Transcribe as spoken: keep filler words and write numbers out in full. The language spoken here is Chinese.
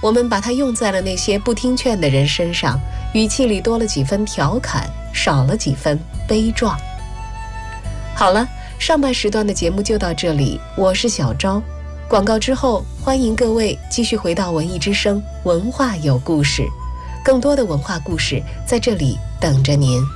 我们把它用在了那些不听劝的人身上，语气里多了几分调侃，少了几分悲壮。好了，上半时段的节目就到这里，我是小昭。广告之后，欢迎各位继续回到文艺之声，文化有故事，更多的文化故事在这里等着您。